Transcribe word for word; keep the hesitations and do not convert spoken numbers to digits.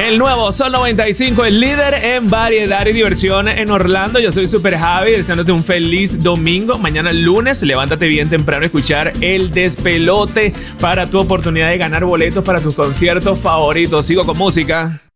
El nuevo Sol noventa y cinco, el líder en variedad y diversión en Orlando. Yo soy Super Javi, deseándote un feliz domingo. Mañana lunes, levántate bien temprano a escuchar El Despelote para tu oportunidad de ganar boletos para tus conciertos favoritos. Sigo con música.